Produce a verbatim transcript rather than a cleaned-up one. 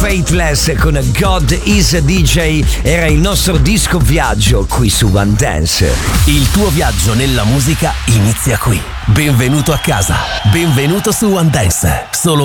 Faithless con God is a D J era il nostro disco viaggio qui su One Dance. Il tuo viaggio nella musica inizia qui. Benvenuto a casa. Benvenuto su One Dance. Solo